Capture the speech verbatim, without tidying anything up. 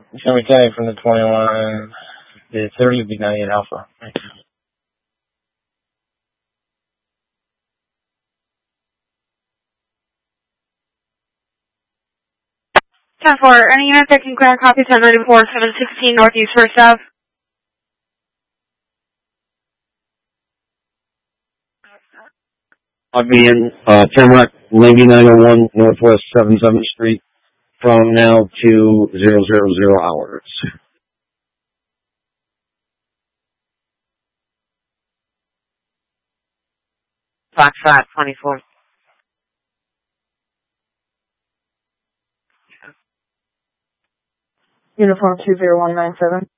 Sherman County from the twenty-one, the thirty would be ninety-eight Alpha. ten four, any unit that can grant copy ten ninety-four, seven sixteen Northeast First Ave. I'll be in uh, Tamarack, ninety-nine oh one Northwest seventy-seventh Street from now to zero zero zero hours. Foxtrot twenty-four. Uniform two zero one nine seven.